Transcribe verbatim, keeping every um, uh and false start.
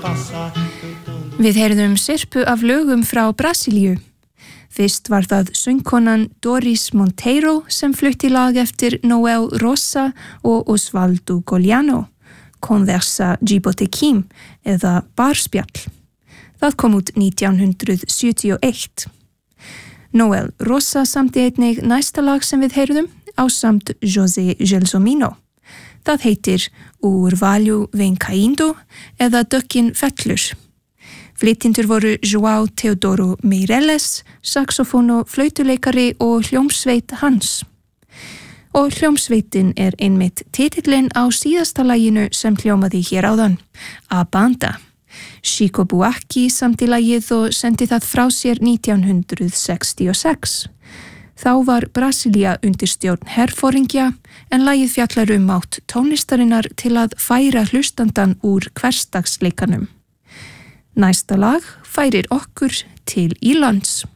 Við heyrðum sirpu af lögum frá Brasilíu. Fyrst var það söngkonan Doris Monteiro sem flutti lag eftir Noel Rosa og Osvaldo Gogliano, Conversa Gibotequim eða Barspjall. Það kom út nítján hundruð sjötíu og eitt. Noel Rosa samdi einnig næsta lag sem við heyrðum ásamt José Gelsomino. Það heitir Orvalho vem caindo eða Döggin fellur. Flytjendur voru João Teodoro Meireles, saxofón og flautuleikari og hljómsveit hans. Og hljómsveitin er einmitt titillinn á síðasta laginu sem hljómaði hér áðan, A Banda. Chico Buarque samdi lagið og sendi það frá sér nítján hundruð sextíu og sex. Þá var Brasilia undir stjórn herforingja en lagið fjallar um mátt tónlistarinnar til að færa hlustandan úr hversdagsleikanum. Næsta lag færir okkur til Írlands.